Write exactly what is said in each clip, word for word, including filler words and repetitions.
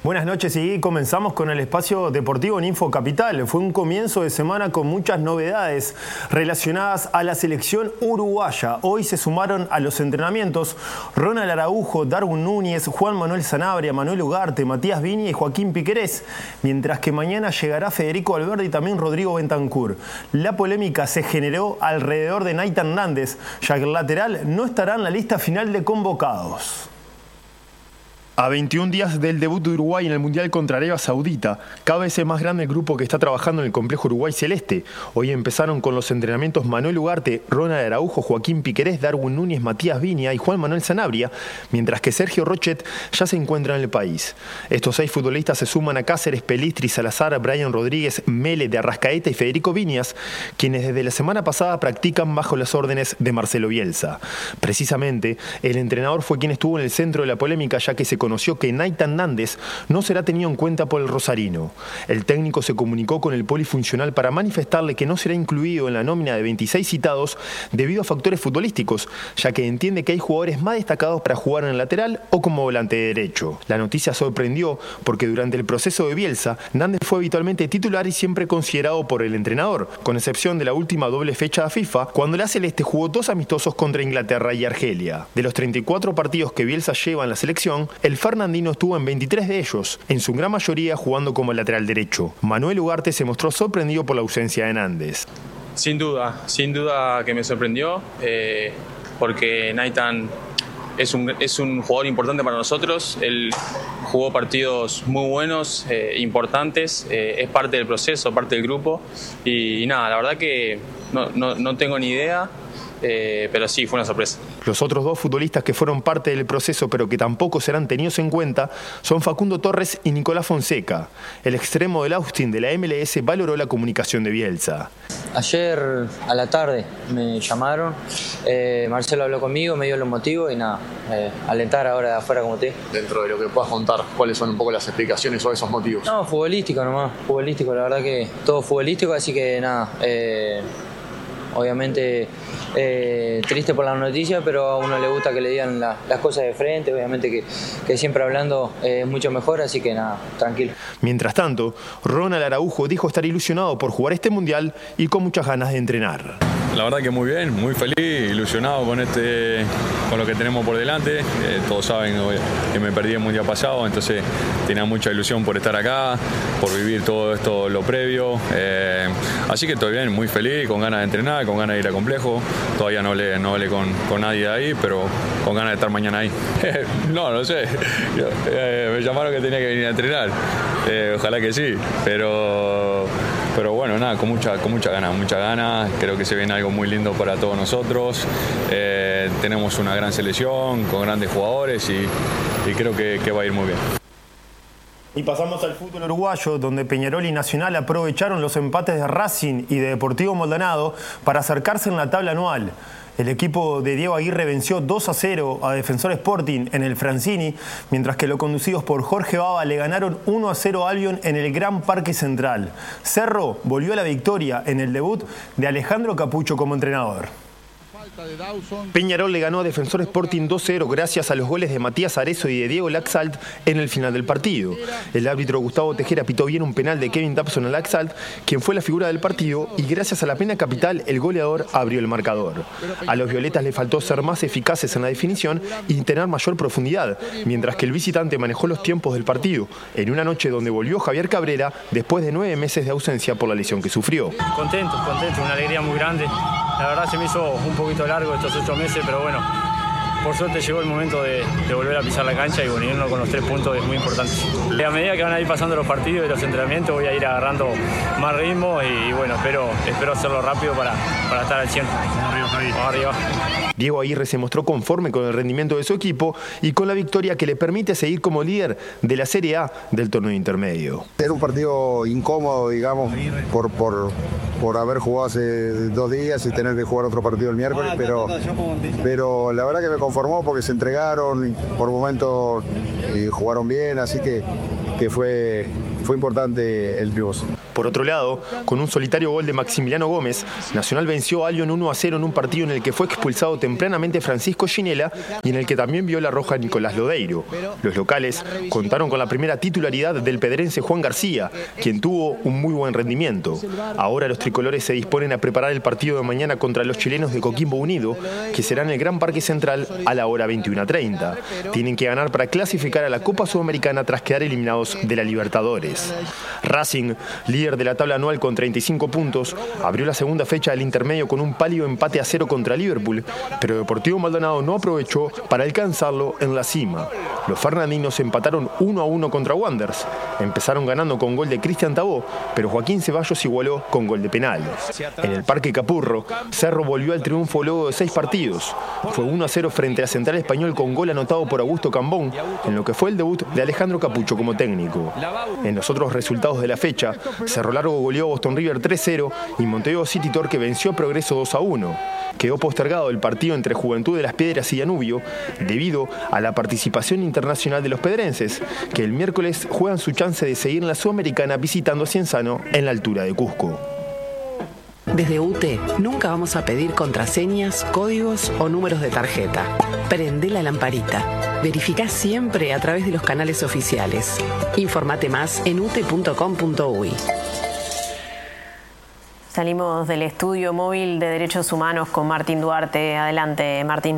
Buenas noches y comenzamos con el espacio deportivo en Info Capital. Fue un comienzo de semana con muchas novedades relacionadas a la selección uruguaya. Hoy se sumaron a los entrenamientos Ronald Araujo, Darwin Núñez, Juan Manuel Sanabria, Manuel Ugarte, Matías Viña y Joaquín Piquerés, mientras que mañana llegará Federico Valverde y también Rodrigo Bentancur. La polémica se generó alrededor de Nathan Nández, ya que el lateral no estará en la lista final de convocados. A veintiún días del debut de Uruguay en el Mundial contra Arabia Saudita, cada vez es más grande el grupo que está trabajando en el complejo Uruguay Celeste. Hoy empezaron con los entrenamientos Manuel Ugarte, Ronald Araujo, Joaquín Piquerés, Darwin Núñez, Matías Viña y Juan Manuel Sanabria, mientras que Sergio Rochet ya se encuentra en el país. Estos seis futbolistas se suman a Cáceres, Pelistri, Salazar, Brian Rodríguez, Mele, de Arrascaeta y Federico Viñas, quienes desde la semana pasada practican bajo las órdenes de Marcelo Bielsa. Precisamente, el entrenador fue quien estuvo en el centro de la polémica, ya que se conoció que Nathan Nández no será tenido en cuenta por el rosarino. El técnico se comunicó con el polifuncional para manifestarle que no será incluido en la nómina de veintiséis citados debido a factores futbolísticos, ya que entiende que hay jugadores más destacados para jugar en el lateral o como volante derecho. La noticia sorprendió porque durante el proceso de Bielsa, Nández fue habitualmente titular y siempre considerado por el entrenador, con excepción de la última doble fecha de FIFA, cuando la Celeste jugó dos amistosos contra Inglaterra y Argelia. De los treinta y cuatro partidos que Bielsa lleva en la selección, el fernandino estuvo en veintitrés de ellos, en su gran mayoría jugando como lateral derecho. Manuel Ugarte se mostró sorprendido por la ausencia de Nández. Sin duda, sin duda que me sorprendió, eh, porque Nathan es un, es un jugador importante para nosotros. Él jugó partidos muy buenos, eh, importantes, eh, es parte del proceso, parte del grupo. Y, y nada, la verdad que no, no, no tengo ni idea. Eh, pero sí, fue una sorpresa. Los otros dos futbolistas que fueron parte del proceso pero que tampoco serán tenidos en cuenta son Facundo Torres y Nicolás Fonseca. El extremo del Austin de la M L S valoró la comunicación de Bielsa. Ayer a la tarde me llamaron, eh, Marcelo habló conmigo, me dio los motivos y nada, eh, alentar ahora de afuera como te. Dentro de lo que puedas contar, ¿cuáles son un poco las explicaciones o esos motivos? No, futbolístico nomás, futbolístico, la verdad que todo futbolístico, así que nada, eh, obviamente eh, triste por la noticia, pero a uno le gusta que le digan la, las cosas de frente, obviamente que, que siempre hablando eh, es mucho mejor, así que nada, tranquilo. Mientras tanto, Ronald Araujo dijo estar ilusionado por jugar este mundial y con muchas ganas de entrenar. La verdad que muy bien, muy feliz, ilusionado con este, con lo que tenemos por delante. Eh, todos saben que me perdí el mundial pasado, entonces tenía mucha ilusión por estar acá, por vivir todo esto, lo previo. Eh, así que estoy bien, muy feliz, con ganas de entrenar, con ganas de ir a complejo. Todavía no hablé, no hablé con, con nadie de ahí, pero con ganas de estar mañana ahí. no, no sé. Yo, eh, me llamaron que tenía que venir a entrenar. Eh, ojalá que sí, pero... Pero bueno, nada, con mucha, con mucha ganas, mucha ganas. Creo que se viene algo muy lindo para todos nosotros. Eh, tenemos una gran selección con grandes jugadores y, y creo que, que va a ir muy bien. Y pasamos al fútbol uruguayo, donde Peñarol y Nacional aprovecharon los empates de Racing y de Deportivo Maldonado para acercarse en la tabla anual. El equipo de Diego Aguirre venció dos a cero a Defensor Sporting en el Francini, mientras que los conducidos por Jorge Baba le ganaron uno a cero a Albion en el Gran Parque Central. Cerro volvió a la victoria en el debut de Alejandro Capucho como entrenador. Peñarol le ganó a Defensor Sporting dos cero gracias a los goles de Matías Arezo y de Diego Laxalt en el final del partido. El árbitro Gustavo Tejera pitó bien un penal de Kevin Tapson a Laxalt, quien fue la figura del partido, y gracias a la pena capital el goleador abrió el marcador. A los violetas le faltó ser más eficaces en la definición y tener mayor profundidad, mientras que el visitante manejó los tiempos del partido, en una noche donde volvió Javier Cabrera después de nueve meses de ausencia por la lesión que sufrió. Contento, contento, una alegría muy grande. La verdad se me hizo un poquito largo estos ocho meses, pero bueno, por suerte llegó el momento de, de volver a pisar la cancha y bueno, irnos con los tres puntos es muy importante. Y a medida que van a ir pasando los partidos y los entrenamientos voy a ir agarrando más ritmo y, y bueno, espero, espero hacerlo rápido para, para estar al cien. Vamos arriba, Javi. Vamos arriba. Diego Aguirre se mostró conforme con el rendimiento de su equipo y con la victoria que le permite seguir como líder de la Serie A del torneo intermedio. Era un partido incómodo, digamos, por, por, por haber jugado hace dos días y tener que jugar otro partido el miércoles, pero, pero la verdad que me conformó porque se entregaron, por momentos eh, jugaron bien, así que, que fue, fue importante el triunfo. Por otro lado, con un solitario gol de Maximiliano Gómez, Nacional venció a Lyon uno a cero en un partido en el que fue expulsado tempranamente Francisco Ginela y en el que también vio la roja Nicolás Lodeiro. Los locales contaron con la primera titularidad del pedrense Juan García, quien tuvo un muy buen rendimiento. Ahora los tricolores se disponen a preparar el partido de mañana contra los chilenos de Coquimbo Unido, que será en el Gran Parque Central a la hora veintiuna treinta. Tienen que ganar para clasificar a la Copa Sudamericana tras quedar eliminados de la Libertadores. Racing, líder de la tabla anual con treinta y cinco puntos, abrió la segunda fecha del intermedio con un pálido empate a cero contra Liverpool, pero Deportivo Maldonado no aprovechó para alcanzarlo en la cima. Los fernandinos empataron uno a uno contra Wanderers. Empezaron ganando con gol de Cristian Tabó, pero Joaquín Ceballos igualó con gol de penal. En el Parque Capurro, Cerro volvió al triunfo luego de seis partidos. Fue uno a cero frente a Central Español con gol anotado por Augusto Cambón, en lo que fue el debut de Alejandro Capucho como técnico. En los otros resultados de la fecha, Cerro Largo goleó a Boston River tres cero y Montevideo City Torque venció a Progreso dos a uno. Quedó postergado el partido entre Juventud de las Piedras y Danubio debido a la participación internacional de los pedrenses, que el miércoles juegan su chance de seguir en la Sudamericana visitando Cienzano en la altura de Cusco. Desde U T E nunca vamos a pedir contraseñas, códigos o números de tarjeta. Prende la lamparita. Verificá siempre a través de los canales oficiales. Informate más en u t e punto com punto u y. Salimos del estudio móvil de Derechos Humanos con Martín Duarte. Adelante, Martín.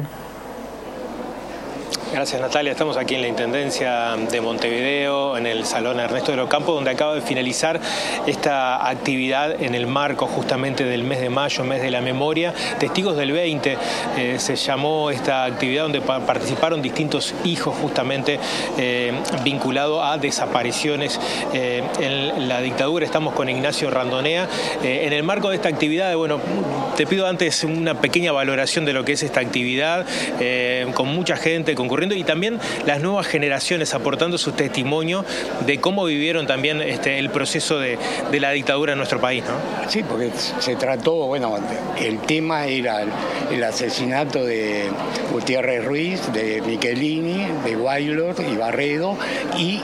Gracias, Natalia. Estamos aquí en la Intendencia de Montevideo, en el Salón Ernesto de Ocampo, donde acaba de finalizar esta actividad en el marco justamente del mes de mayo, mes de la memoria. Testigos del veinte eh, se llamó esta actividad, donde participaron distintos hijos justamente eh, vinculados a desapariciones eh, en la dictadura. Estamos con Ignacio Randonea. Eh, en el marco de esta actividad, bueno, te pido antes una pequeña valoración de lo que es esta actividad, eh, con mucha gente concurriendo y también las nuevas generaciones aportando su testimonio de cómo vivieron también este, el proceso de, de la dictadura en nuestro país, ¿no? Sí, porque se trató, bueno, el tema era el, el asesinato de Gutiérrez Ruiz, de Michelini, de Waylor y Barredo y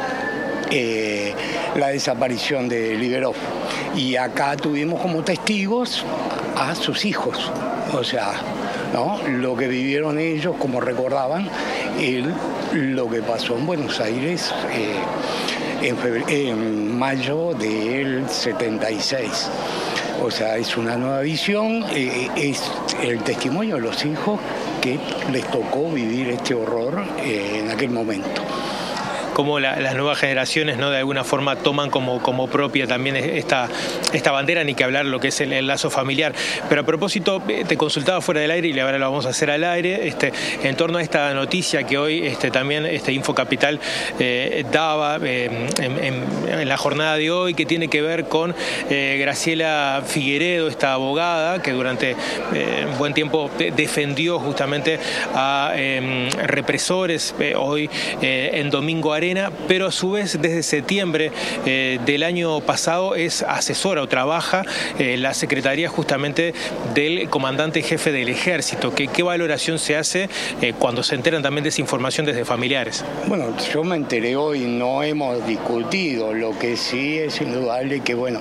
eh, la desaparición de Liberov. Y acá tuvimos como testigos a sus hijos, o sea, ¿no? Lo que vivieron ellos, como recordaban, el, lo que pasó en Buenos Aires eh, en, febrero, en mayo del setenta y seis. O sea, es una nueva visión, eh, es el testimonio de los hijos que les tocó vivir este horror eh, en aquel momento. Cómo la, las nuevas generaciones, ¿no?, de alguna forma toman como, como propia también esta, esta bandera, ni que hablar lo que es el, el lazo familiar. Pero a propósito, te consultaba fuera del aire y ahora lo vamos a hacer al aire, este, en torno a esta noticia que hoy este, también este Infocapital eh, daba eh, en, en, en la jornada de hoy, que tiene que ver con eh, Graciela Figueredo, esta abogada que durante eh, un buen tiempo defendió justamente a eh, represores, eh, hoy eh, en Domingo Arena, pero a su vez desde septiembre eh, del año pasado es asesora o trabaja en eh, la Secretaría justamente del comandante jefe del Ejército. ¿Qué, qué valoración se hace eh, cuando se enteran también de esa información desde familiares? Bueno, yo me enteré hoy, no hemos discutido, lo que sí es indudable que, bueno,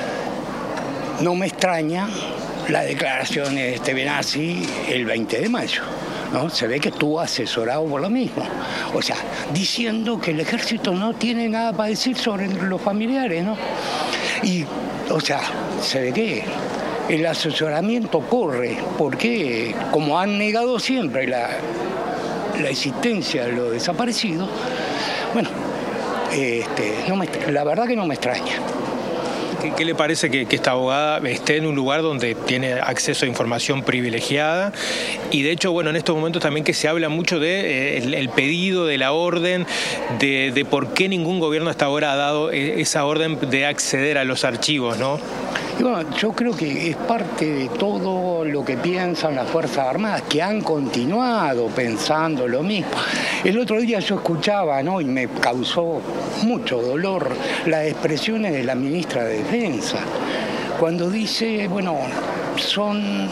no me extraña la declaración de este Benassi el veinte de mayo. ¿No? Se ve que estuvo asesorado por lo mismo. O sea, diciendo que el ejército no tiene nada para decir sobre los familiares, ¿no? Y, o sea, se ve que el asesoramiento corre, porque como han negado siempre la, la existencia de los desaparecidos, bueno, este, no me, la verdad que no me extraña. ¿Qué, qué le parece que, que esta abogada esté en un lugar donde tiene acceso a información privilegiada? Y de hecho, bueno, en estos momentos también que se habla mucho de eh, el, el pedido de la orden, de, de por qué ningún gobierno hasta ahora ha dado esa orden de acceder a los archivos, ¿no? Y bueno, yo creo que es parte de todo lo que piensan las Fuerzas Armadas, que han continuado pensando lo mismo. El otro día yo escuchaba, ¿no?, y me causó mucho dolor las expresiones de la ministra de Defensa, cuando dice, bueno, son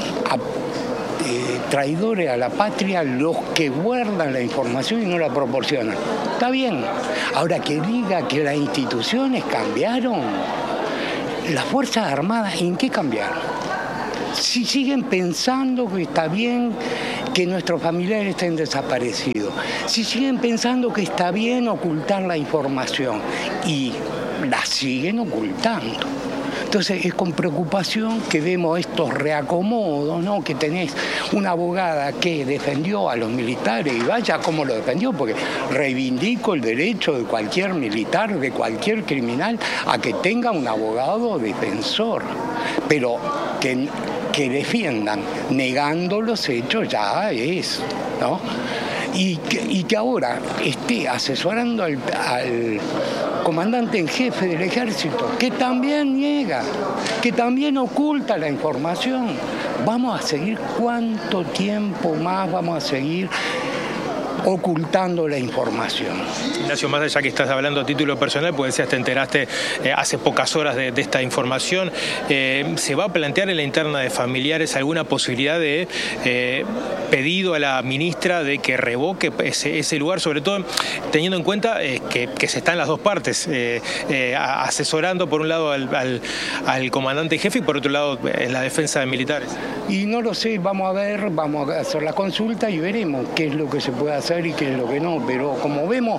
eh, traidores a la patria los que guardan la información y no la proporcionan. Está bien. Ahora, que diga que las instituciones cambiaron, las Fuerzas Armadas, ¿en qué cambiaron? Si siguen pensando que está bien que nuestros familiares estén desaparecidos, si siguen pensando que está bien ocultar la información y la siguen ocultando. Entonces es con preocupación que vemos estos reacomodos, ¿no? Que tenés una abogada que defendió a los militares, y vaya cómo lo defendió, porque reivindico el derecho de cualquier militar, de cualquier criminal, a que tenga un abogado defensor, pero que, que defiendan negando los hechos ya es, ¿no? Y que, y que ahora esté asesorando al, al comandante en jefe del ejército, que también niega, que también oculta la información. Vamos a seguir, ¿cuánto tiempo más vamos a seguir ocultando la información? Ignacio, más allá que estás hablando a título personal, pues decías, te enteraste eh, hace pocas horas de, de esta información, eh, ¿se va a plantear en la interna de familiares alguna posibilidad de eh, pedido a la ministra de que revoque ese, ese lugar, sobre todo teniendo en cuenta eh, que, que se están las dos partes, eh, eh, asesorando por un lado al, al, al comandante jefe y por otro lado en la defensa de militares? Y no lo sé, vamos a ver, vamos a hacer la consulta y veremos qué es lo que se puede hacer y qué es lo que no, pero como vemos,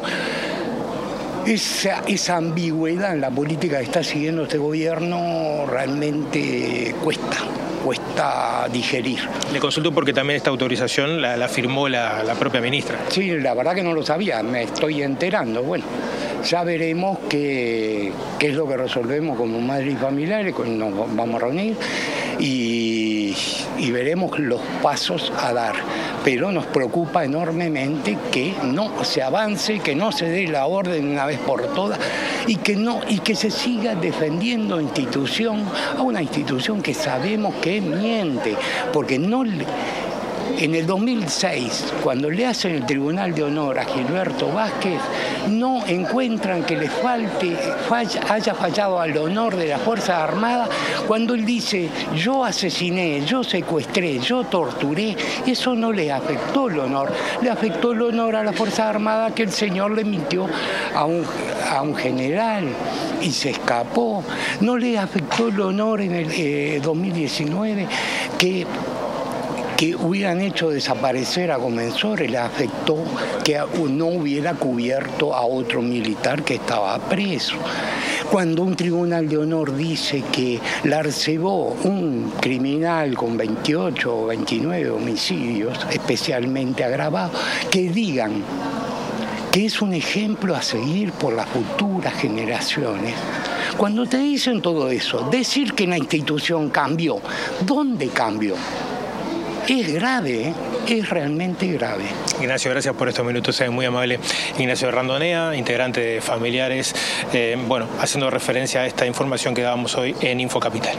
esa, esa ambigüedad en la política que está siguiendo este gobierno realmente cuesta, cuesta digerir. Le consulto porque también esta autorización la, la firmó la, la propia ministra. Sí, la verdad que no lo sabía, me estoy enterando. Bueno, ya veremos qué, qué es lo que resolvemos como madres y familiares, nos vamos a reunir y, y veremos los pasos a dar. Pero nos preocupa enormemente que no se avance, que no se dé la orden una vez por todas y que no y que se siga defendiendo institución a una institución que sabemos que miente, porque no le, en el dos mil seis, cuando le hacen el Tribunal de Honor a Gilberto Vázquez, no encuentran que le falte, falla, haya fallado al honor de las Fuerzas Armadas cuando él dice, yo asesiné, yo secuestré, yo torturé. Eso no le afectó el honor, le afectó el honor a las Fuerzas Armadas que el señor le mintió a un, a un general y se escapó. No le afectó el honor en el eh, dos mil diecinueve que... que hubieran hecho desaparecer a Comensores, le afectó que no hubiera cubierto a otro militar que estaba preso. Cuando un tribunal de honor dice que Larcebó, un criminal con veintiocho o veintinueve homicidios especialmente agravados, que digan que es un ejemplo a seguir por las futuras generaciones. Cuando te dicen todo eso, decir que la institución cambió, ¿dónde cambió? Es grave, ¿eh? Es realmente grave. Ignacio, gracias por estos minutos, es muy amable. Ignacio Randonea, integrante de Familiares, eh, bueno, haciendo referencia a esta información que dábamos hoy en Infocapital.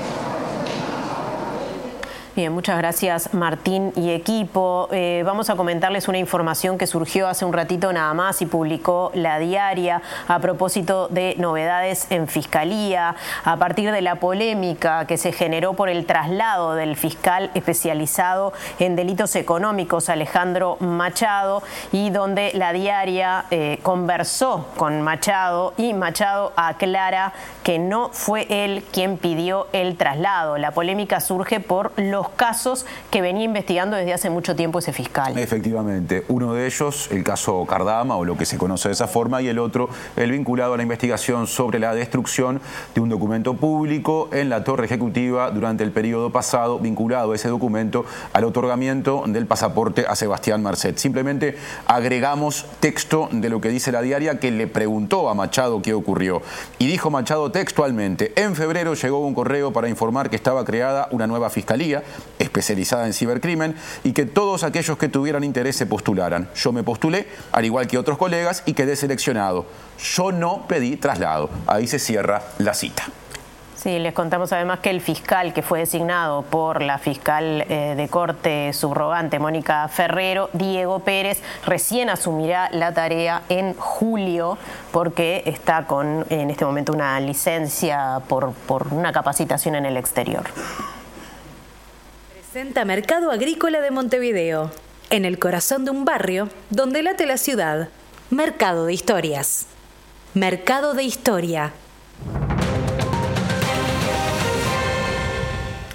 Bien, muchas gracias Martín y equipo. Eh, vamos a comentarles una información que surgió hace un ratito nada más y publicó La Diaria a propósito de novedades en Fiscalía, a partir de la polémica que se generó por el traslado del fiscal especializado en delitos económicos, Alejandro Machado, y donde La Diaria eh, conversó con Machado y Machado aclara que no fue él quien pidió el traslado. La polémica surge por los casos que venía investigando desde hace mucho tiempo ese fiscal. Efectivamente, uno de ellos, el caso Cardama, o lo que se conoce de esa forma, y el otro, el vinculado a la investigación sobre la destrucción de un documento público en la Torre Ejecutiva durante el periodo pasado, vinculado a ese documento al otorgamiento del pasaporte a Sebastián Marcet. Simplemente agregamos texto de lo que dice La Diaria, que le preguntó a Machado qué ocurrió. Y dijo Machado textualmente: en febrero llegó un correo para informar que estaba creada una nueva fiscalía especializada en cibercrimen y que todos aquellos que tuvieran interés se postularan. Yo me postulé, al igual que otros colegas, y quedé seleccionado. Yo no pedí traslado. Ahí se cierra la cita. Sí, les contamos además que el fiscal que fue designado por la fiscal eh, de corte subrogante Mónica Ferrero, Diego Pérez, recién asumirá la tarea en julio porque está con en este momento una licencia por, por una capacitación en el exterior. Presenta Mercado Agrícola de Montevideo, en el corazón de un barrio donde late la ciudad. Mercado de Historias. Mercado de Historia.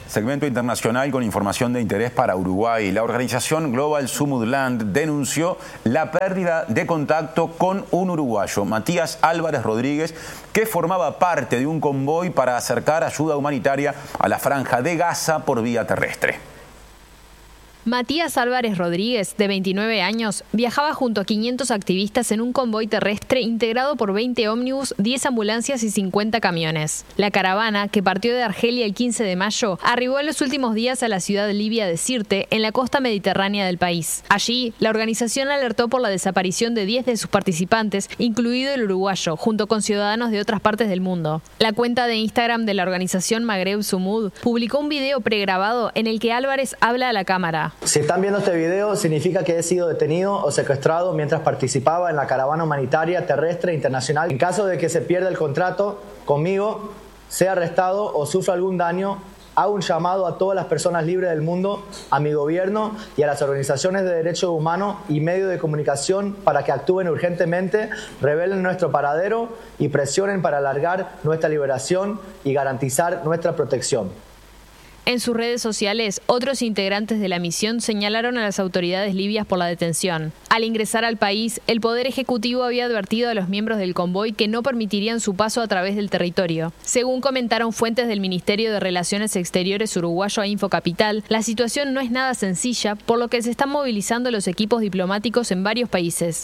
Segmento internacional con información de interés para Uruguay. La organización Global Sumudland denunció la pérdida de contacto con un uruguayo, Matías Álvarez Rodríguez, que formaba parte de un convoy para acercar ayuda humanitaria a la franja de Gaza por vía terrestre. Matías Álvarez Rodríguez, de veintinueve años, viajaba junto a quinientos activistas en un convoy terrestre integrado por veinte ómnibus, diez ambulancias y cincuenta camiones. La caravana, que partió de Argelia el quince de mayo, arribó en los últimos días a la ciudad libia de Sirte, en la costa mediterránea del país. Allí, la organización alertó por la desaparición de diez de sus participantes, incluido el uruguayo, junto con ciudadanos de otras partes del mundo. La cuenta de Instagram de la organización Maghreb Sumud publicó un video pregrabado en el que Álvarez habla a la cámara. Si están viendo este video, significa que he sido detenido o secuestrado mientras participaba en la caravana humanitaria terrestre internacional. En caso de que se pierda el contrato conmigo, sea arrestado o sufra algún daño, hago un llamado a todas las personas libres del mundo, a mi gobierno y a las organizaciones de derechos humanos y medios de comunicación para que actúen urgentemente, revelen nuestro paradero y presionen para alargar nuestra liberación y garantizar nuestra protección. En sus redes sociales, otros integrantes de la misión señalaron a las autoridades libias por la detención. Al ingresar al país, el Poder Ejecutivo había advertido a los miembros del convoy que no permitirían su paso a través del territorio. Según comentaron fuentes del Ministerio de Relaciones Exteriores uruguayo a Infocapital, la situación no es nada sencilla, por lo que se están movilizando los equipos diplomáticos en varios países.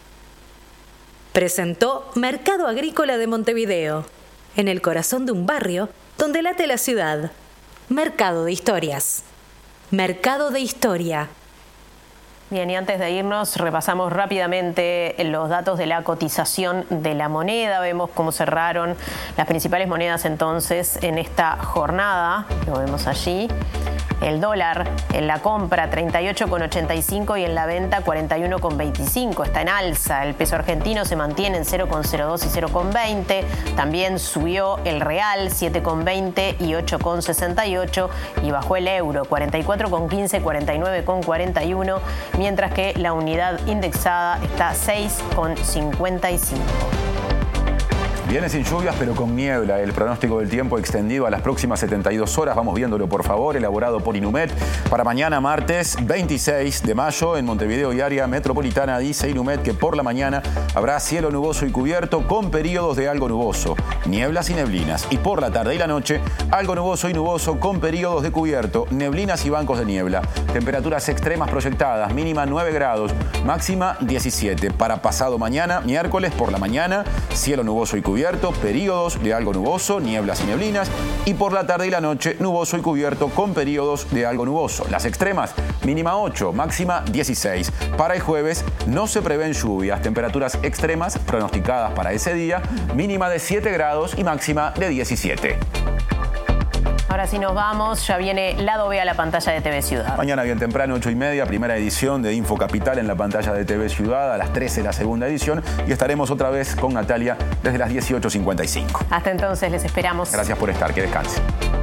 Presentó Mercado Agrícola de Montevideo, en el corazón de un barrio donde late la ciudad. Mercado de Historias. Mercado de Historia. Bien, y antes de irnos repasamos rápidamente los datos de la cotización de la moneda. Vemos cómo cerraron las principales monedas entonces en esta jornada. Lo vemos allí. El dólar en la compra treinta y ocho con ochenta y cinco y en la venta cuarenta y uno con veinticinco. Está en alza. El peso argentino se mantiene en cero con cero dos y cero con veinte. También subió el real siete con veinte y ocho con sesenta y ocho. Y bajó el euro cuarenta y cuatro con quince, cuarenta y nueve con cuarenta y uno. Mientras que la unidad indexada está seis con cincuenta y cinco. Viene sin lluvias, pero con niebla. El pronóstico del tiempo extendido a las próximas setenta y dos horas. Vamos viéndolo, por favor, elaborado por Inumet. Para mañana, martes veintiséis de mayo, en Montevideo y área metropolitana, dice Inumet que por la mañana habrá cielo nuboso y cubierto con periodos de algo nuboso, nieblas y neblinas. Y por la tarde y la noche, algo nuboso y nuboso con periodos de cubierto, neblinas y bancos de niebla. Temperaturas extremas proyectadas, mínima nueve grados, máxima diecisiete. Para pasado mañana, miércoles, por la mañana, cielo nuboso y cubierto, periodos de algo nuboso, nieblas y neblinas, y por la tarde y la noche nuboso y cubierto con periodos de algo nuboso. Las extremas, mínima ocho, máxima dieciséis. Para el jueves no se prevén lluvias, temperaturas extremas pronosticadas para ese día, mínima de siete grados y máxima de diecisiete. Ahora sí nos vamos, ya viene Lado B a la pantalla de T V Ciudad. Mañana bien temprano, ocho y media, primera edición de Infocapital en la pantalla de T V Ciudad, a las trece la segunda edición, y estaremos otra vez con Natalia desde las dieciocho cincuenta y cinco. Hasta entonces les esperamos. Gracias por estar, que descansen.